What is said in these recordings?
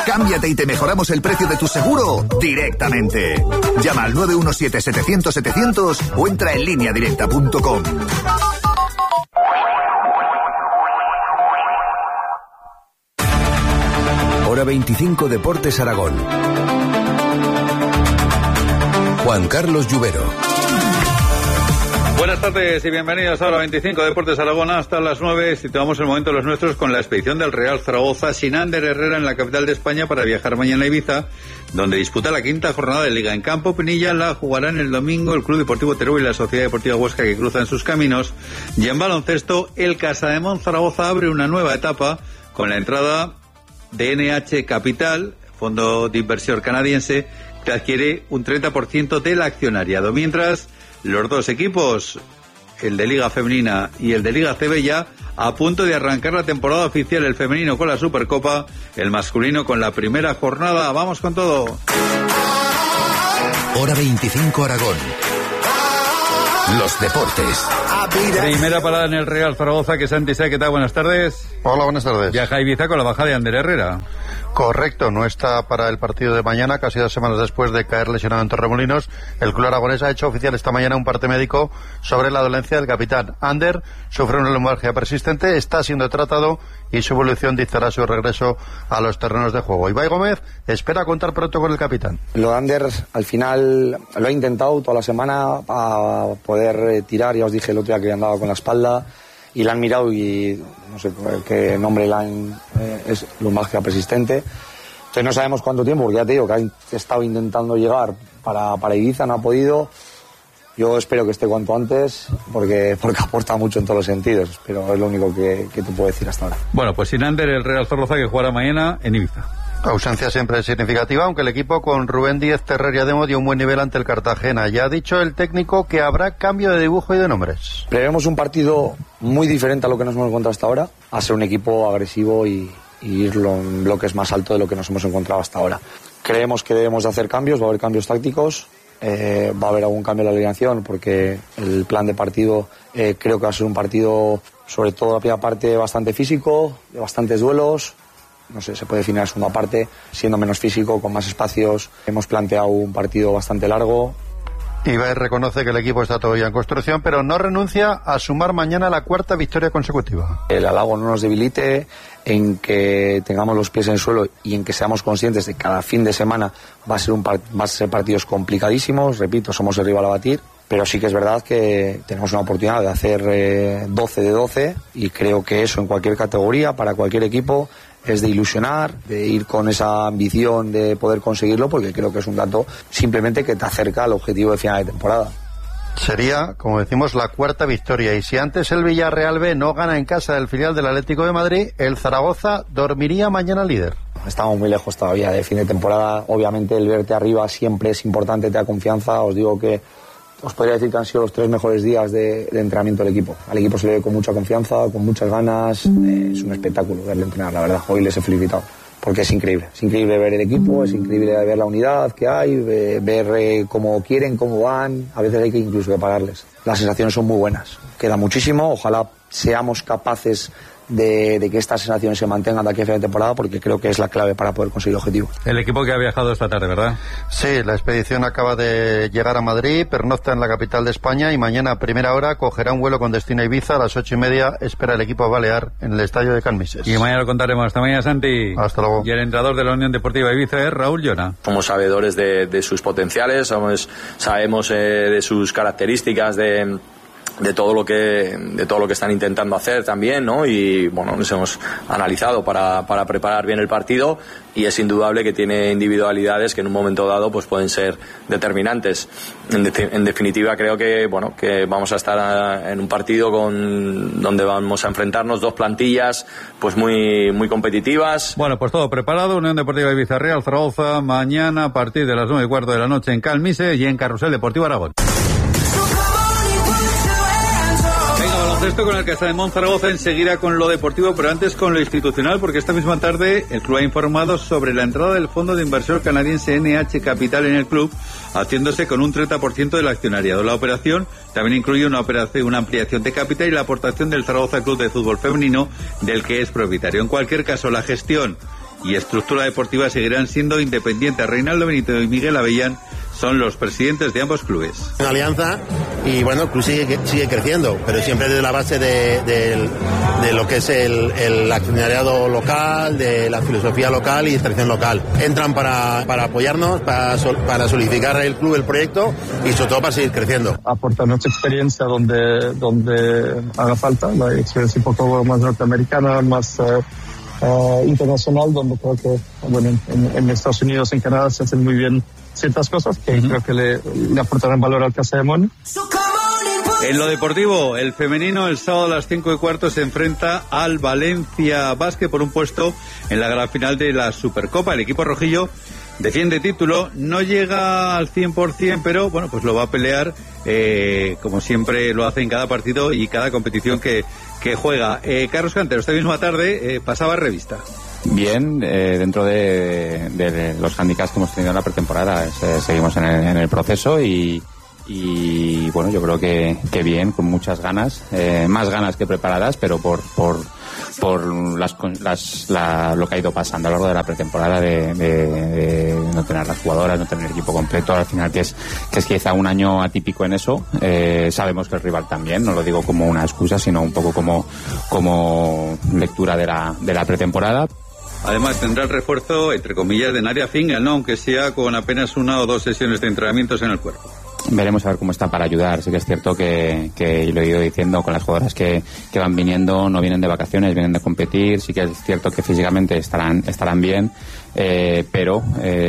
Cámbiate y te mejoramos el precio de tu seguro directamente. Llama al 917-700-700 o entra en lineadirecta.com. Hora 25 Deportes Aragón. Juan Carlos Lluvero. Buenas tardes y bienvenidos a Hora 25 Deportes Aragón. Hasta las 9 situamos el momento de los nuestros con la expedición del Real Zaragoza sin Ander Herrera en la capital de España para viajar mañana a Ibiza, donde disputa la quinta jornada de Liga. En campo Pinilla la jugarán el domingo el Club Deportivo Teruel y la Sociedad Deportiva Huesca, que cruzan sus caminos. Y en baloncesto, el Casademont Zaragoza abre una nueva etapa con la entrada de NH Capital, fondo de inversión canadiense, que adquiere un 30% del accionariado. Mientras, los dos equipos, el de Liga Femenina y el de Liga CB, ya a punto de arrancar la temporada oficial, el femenino con la Supercopa, el masculino con la primera jornada. Vamos con todo. Hora 25 Aragón. Los deportes. Primera parada en el Real Zaragoza, que Santi Sá, ¿qué tal? Buenas tardes. Hola, buenas tardes. Viaja a Ibiza con la baja de Ander Herrera. Correcto, no está para el partido de mañana, casi 2 semanas después de caer lesionado en Torremolinos. El club aragonés ha hecho oficial esta mañana un parte médico sobre la dolencia del capitán. Ander sufre una lumbalgia persistente, está siendo tratado y su evolución dictará su regreso a los terrenos de juego. Ibai Gómez espera contar pronto con el capitán. Lo de Ander, al final, lo he intentado toda la semana para poder tirar. Ya os dije el otro día que andaba con la espalda y la han mirado y no sé qué nombre es lumbalgia persistente. Entonces no sabemos cuánto tiempo, porque ya te digo que ha estado intentando llegar para Ibiza, no ha podido. Yo espero que esté cuanto antes, porque aporta mucho en todos los sentidos, pero es lo único que te puedo decir hasta ahora. Bueno, pues sin Ander, el Real Zaragoza, que jugará mañana en Ibiza. Ausencia siempre significativa, aunque el equipo con Rubén Díez, Terrer y Ademo dio un buen nivel ante el Cartagena. Ya ha dicho el técnico que habrá cambio de dibujo y de nombres. Prevemos un partido muy diferente a lo que nos hemos encontrado hasta ahora, a ser un equipo agresivo y ir en bloques más alto de lo que nos hemos encontrado hasta ahora. Creemos que debemos de hacer cambios, va a haber cambios tácticos, va a haber algún cambio en la alineación, porque el plan de partido creo que va a ser un partido, sobre todo la primera parte, bastante físico, de bastantes duelos. No sé, se puede definir la segunda parte siendo menos físico, con más espacios. Hemos planteado un partido bastante largo. Ibai reconoce que el equipo está todavía en construcción, pero no renuncia a sumar mañana la 4ª victoria consecutiva. El halago no nos debilite, en que tengamos los pies en el suelo y en que seamos conscientes de que cada fin de semana va a ser partidos complicadísimos. Repito, somos el rival a batir, pero sí que es verdad que tenemos una oportunidad de hacer 12 de 12 y creo que eso en cualquier categoría, para cualquier equipo, es de ilusionar, de ir con esa ambición de poder conseguirlo, porque creo que es un dato simplemente que te acerca al objetivo de final de temporada. Sería, como decimos, la 4ª victoria, y si antes el Villarreal B no gana en casa del filial del Atlético de Madrid, el Zaragoza dormiría mañana líder. Estamos muy lejos todavía de fin de temporada. Obviamente el verte arriba siempre es importante, te da confianza. Os digo que os podría decir que han sido los 3 mejores días de entrenamiento del equipo. Al equipo se le ve con mucha confianza, con muchas ganas. Es un espectáculo verle entrenar, la verdad. Hoy les he felicitado, porque es increíble. Es increíble ver el equipo, es increíble ver la unidad que hay, ver cómo quieren, cómo van. A veces hay que incluso pagarles. Las sensaciones son muy buenas. Queda muchísimo. Ojalá seamos capaces de que estas sensaciones se mantengan de aquí a final de temporada, porque creo que es la clave para poder conseguir el objetivo. El equipo que ha viajado esta tarde, ¿verdad? Sí, la expedición acaba de llegar a Madrid, pernocta en la capital de España y mañana a primera hora cogerá un vuelo con destino a Ibiza. A las 8:30 espera el equipo balear en el estadio de Can Mises. Y mañana lo contaremos. Hasta mañana, Santi. Hasta luego. Y el entrenador de la Unión Deportiva Ibiza es Raúl Llona. Somos sabedores de sus potenciales, sabemos de sus características, de todo lo que están intentando hacer también, ¿no? Y bueno, nos hemos analizado para preparar bien el partido, y es indudable que tiene individualidades que en un momento dado pues pueden ser determinantes. En definitiva, creo que vamos a estar en un partido donde vamos a enfrentarnos 2 plantillas pues muy competitivas. Bueno, pues todo preparado. Unión Deportiva Ibiza Real Zaragoza mañana a partir de las 9:15 de la noche en Can Mises y en Carrusel Deportivo Aragón. Esto con el Casademont Zaragoza, enseguida con lo deportivo, pero antes con lo institucional, porque esta misma tarde el club ha informado sobre la entrada del fondo de inversión canadiense NH Capital en el club, haciéndose con un 30% del accionariado. La operación también incluye una ampliación de capital y la aportación del Zaragoza Club de Fútbol Femenino, del que es propietario. En cualquier caso, la gestión y estructura deportiva seguirán siendo independientes. Reinaldo Benito y Miguel Avellán son los presidentes de ambos clubes. Una alianza y bueno, el club sigue creciendo, pero siempre desde la base de lo que es el accionariado local, de la filosofía local y tradición local. Entran para apoyarnos, para solidificar el club, el proyecto y sobre todo para seguir creciendo. Aportar nuestra experiencia donde haga falta, la experiencia un poco más norteamericana, más internacional, donde creo que bueno, en Estados Unidos, en Canadá se hacen muy bien ciertas cosas que creo que le aportarán valor al Casademón. En lo deportivo, el femenino el sábado a las 5:15 se enfrenta al Valencia Basket por un puesto en la gran final de la Supercopa. El equipo rojillo defiende título, no llega al 100%, pero bueno, pues lo va a pelear como siempre lo hace en cada partido y cada competición que juega. Carlos Cantero, esta misma tarde pasaba revista. Bien, dentro de los handicaps que hemos tenido en la pretemporada, seguimos en el proceso y bueno, yo creo que bien, con muchas ganas, más ganas que preparadas, pero por lo que ha ido pasando a lo largo de la pretemporada de no tener las jugadoras, no tener equipo completo, al final que es quizá un año atípico en eso. Sabemos que el rival también, no lo digo como una excusa, sino un poco como lectura de la pretemporada. Además tendrá el refuerzo, entre comillas, de Nadia Fingal, ¿no? Aunque sea con apenas 1 o 2 sesiones de entrenamientos en el cuerpo. Veremos a ver cómo está para ayudar. Sí que es cierto que y lo he ido diciendo, con las jugadoras que van viniendo, no vienen de vacaciones, vienen de competir. Sí que es cierto que físicamente estarán bien, pero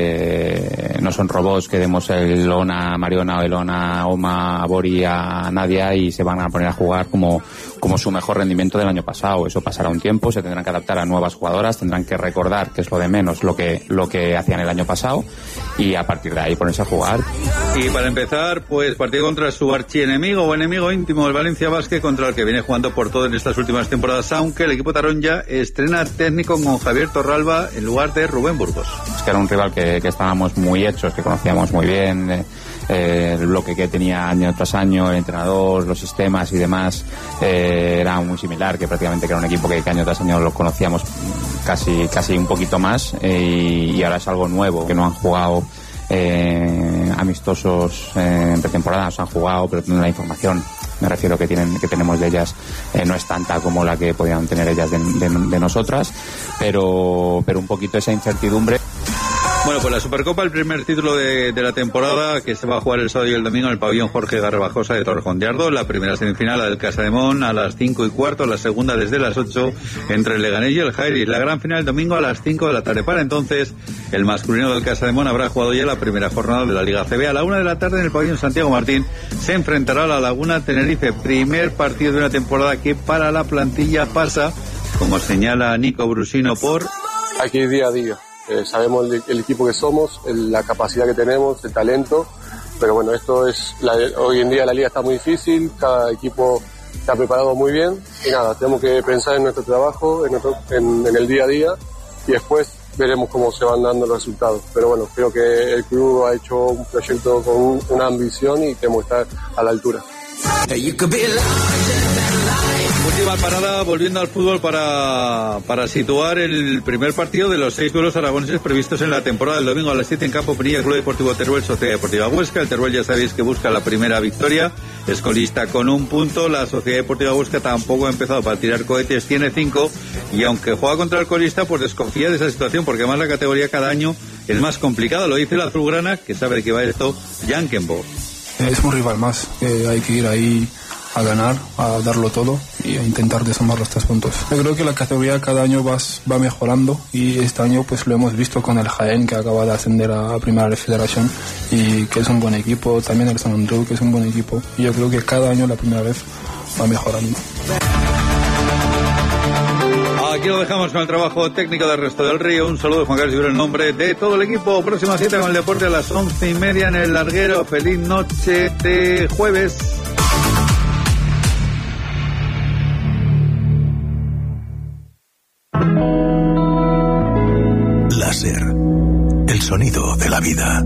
no son robots que demos el on a Mariona o el on a Oma, a Bori, a Nadia y se van a poner a jugar como su mejor rendimiento del año pasado. Eso pasará un tiempo, se tendrán que adaptar a nuevas jugadoras, tendrán que recordar, que es lo de menos, lo que hacían el año pasado, y a partir de ahí ponerse a jugar. Y para empezar, pues partido contra su archienemigo o enemigo íntimo, el Valencia Basket, contra el que viene jugando por todo en estas últimas temporadas, aunque el equipo taronja estrena técnico con Javier Torralba en lugar de Rubén Burgos. Es que era un rival que estábamos muy hechos, que conocíamos muy bien, el bloque que tenía año tras año, el entrenador, los sistemas y demás, era muy similar, que prácticamente era un equipo que año tras año lo conocíamos casi un poquito más, y ahora es algo nuevo, que no han jugado amistosos en pretemporada, nos han jugado, pero la información, me refiero, que tenemos de ellas no es tanta como la que podían tener ellas de nosotras, pero un poquito esa incertidumbre. Bueno, pues la Supercopa, el primer título de la temporada, que se va a jugar el sábado y el domingo en el pabellón Jorge Garbajosa de Torrejón de Ardoz. La primera semifinal, la del Casademón, a las 5:15, la segunda desde las 8 entre el Leganés y el Jairis. La gran final el domingo a las 5 de la tarde. Para entonces, el masculino del Casademón habrá jugado ya la primera jornada de la Liga CB. A la 1 de la tarde en el pabellón Santiago Martín se enfrentará a la Laguna Tenerife. Primer partido de una temporada que para la plantilla pasa, como señala Nico Brusino, por... Hay que ir día a día. Sabemos el equipo que somos, la capacidad que tenemos, el talento, pero bueno, hoy en día la liga está muy difícil, cada equipo está preparado muy bien y nada, tenemos que pensar en nuestro trabajo, en el día a día, y después veremos cómo se van dando los resultados. Pero bueno, creo que el club ha hecho un proyecto con una ambición y tenemos que estar a la altura. Última parada, volviendo al fútbol para situar el primer partido de los 6 duelos aragoneses previstos en la temporada. El domingo a las 7 en campo Pinilla, Club Deportivo Teruel, Sociedad Deportiva Huesca. El Teruel ya sabéis que busca la primera victoria, es colista con 1 punto. La Sociedad Deportiva Huesca tampoco ha empezado para tirar cohetes, tiene 5, y aunque juega contra el colista, pues desconfía de esa situación, porque además la categoría cada año es más complicada. Lo dice el azulgrana, que sabe de qué va esto, Jankenbo. Es un rival más, hay que ir ahí a ganar, a darlo todo y a intentar desarmar los 3 puntos. Yo creo que la categoría cada año va mejorando, y este año pues lo hemos visto con el Jaén, que acaba de ascender a Primera Federación y que es un buen equipo, también el San Andreu, que es un buen equipo, y yo creo que cada año la primera vez va mejorando. Aquí lo dejamos con el trabajo técnico del Resto del Río. Un saludo de Juan Carlos Lluvero en nombre de todo el equipo. Próxima cita con el deporte a las 11:30 en el Larguero. Feliz noche de jueves. Láser, el sonido de la vida.